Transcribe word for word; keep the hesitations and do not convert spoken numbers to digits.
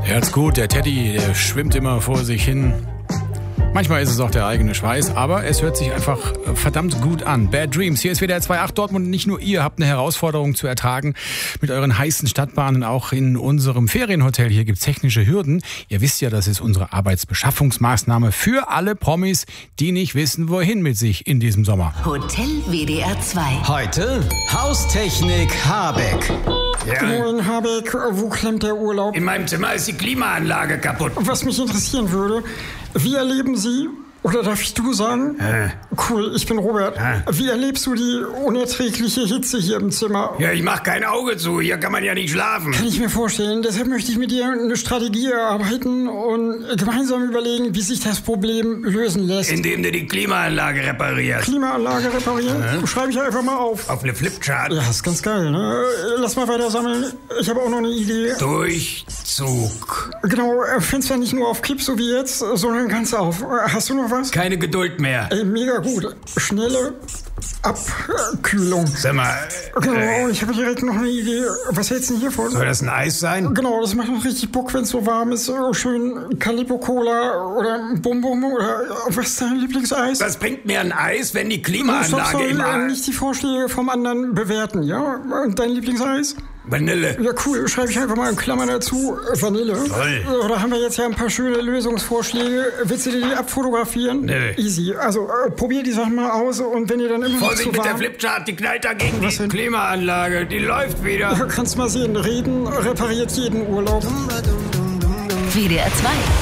Hört's gut, der Teddy, der schwimmt immer vor sich hin. Manchmal ist es auch der eigene Schweiß, aber es hört sich einfach verdammt gut an. Bad Dreams, hier ist wieder der zwei acht Dortmund. Nicht nur ihr habt eine Herausforderung zu ertragen mit euren heißen Stadtbahnen. Auch in unserem Ferienhotel hier gibt's technische Hürden. Ihr wisst ja, das ist unsere Arbeitsbeschaffungsmaßnahme für alle Promis, die nicht wissen, wohin mit sich in diesem Sommer. Hotel W D R zwei. Heute Haustechnik Habeck. Ja. Moin Habeck, wo klemmt der Urlaub? In meinem Zimmer ist die Klimaanlage kaputt. Was mich interessieren würde, wie erleben Sie, oder darf ich du sagen? Äh. Cool, ich bin Robert. Äh. Wie erlebst du die unerträgliche Hitze hier im Zimmer? Ja, ich mach kein Auge zu, hier kann man ja nicht schlafen. Kann ich mir vorstellen. Deshalb möchte ich mit dir eine Strategie erarbeiten und gemeinsam überlegen, wie sich das Problem lösen lässt. Indem du die Klimaanlage reparierst. Klimaanlage reparieren? Äh. Schreibe ich einfach mal auf. Auf eine Flipchart. Ja, ist ganz geil, ne? Lass mal weiter sammeln. Ich habe auch noch eine Idee. Durchzug. Genau, Fenster nicht nur auf Kipp, so wie jetzt, sondern ganz auf. Hast du noch was? Keine Geduld mehr. Ey, mega gut. Schnelle Abkühlung. Sag mal, Genau, äh, und ich habe direkt noch eine Idee. Was hältst du denn hiervon? soll das ein Eis sein? Genau, das macht noch richtig Bock, wenn es so warm ist. Oh, schön Calippo Cola oder Bum Bum oder was ist dein Lieblingseis? Was bringt mir ein Eis, wenn die Stopp, Klimaanlage sorry, immer... nicht die Vorschläge vom anderen bewerten, ja? Und dein Lieblingseis? Vanille. Ja, cool. Schreibe ich einfach mal in Klammern dazu. Vanille. Toll. Oder haben wir jetzt ja ein paar schöne Lösungsvorschläge. Willst du dir die abfotografieren? Nee. Easy. Also, äh, probier die Sachen mal aus und wenn ihr dann immer noch Vorsicht zu mit der warm... Flipchart, die knallt dagegen Was die denn? Klimaanlage. Die läuft wieder. Ja, kannst mal sehen. Reden repariert jeden Urlaub. W D R zwei.